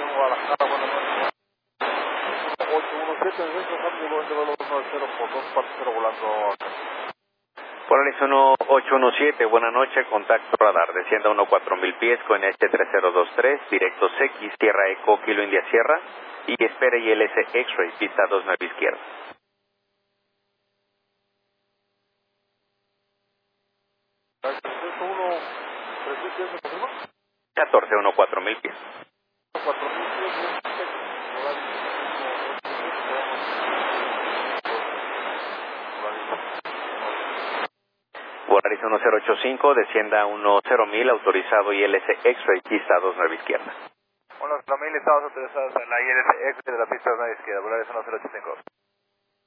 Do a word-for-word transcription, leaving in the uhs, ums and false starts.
Guadalajara, buenas noches. ocho uno siete, en centro rápido, buen nivel uno cero por dos partes, cero volando. Polaris uno ocho uno siete, buena noche, contacto radar, descienda uno cuatro mil pies con este tres cero dos tres, directos X, Sierra Eco, Kilo India Sierra, y espere I L S X-Ray, pista dos nueve izquierda. catorce uno cuatro mil pies. Polaris uno cero ocho cinco, descienda uno cero mil, autorizado I L S X-Ray, pista dos nueve izquierda. uno cero mil, estamos autorizados en la I L S X de la pista dos nueve izquierda, Polaris uno cero ocho cinco.